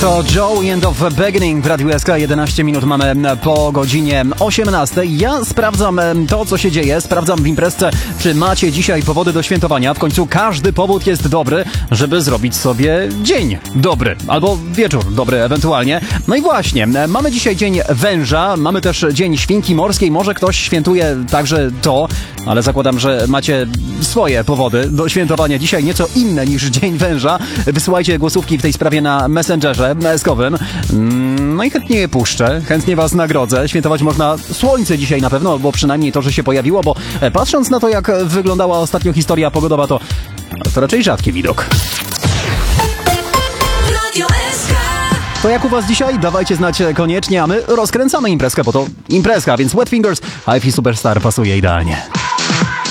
To Joe End of Beginning w Radiu SK. 11 minut mamy po godzinie 18. Ja sprawdzam to, co się dzieje. Sprawdzam w imprezce, czy macie dzisiaj powody do świętowania. W końcu każdy powód jest dobry, żeby zrobić sobie dzień dobry. Albo wieczór dobry ewentualnie. No i właśnie, mamy dzisiaj dzień węża. Mamy też dzień świnki morskiej. Może ktoś świętuje także to, ale zakładam, że macie swoje powody do świętowania dzisiaj, nieco inne niż dzień węża. Wysyłajcie głosówki w tej sprawie na Messengerze SK-owym. No i chętnie je puszczę, chętnie was nagrodzę. Świętować można słońce dzisiaj na pewno, bo przynajmniej to, że się pojawiło, bo patrząc na to, jak wyglądała ostatnio historia pogodowa, to raczej rzadki widok. To jak u was dzisiaj? Dawajcie znać koniecznie, a my rozkręcamy imprezkę, bo to imprezka, więc Wet Fingers, HiFi Superstar pasuje idealnie.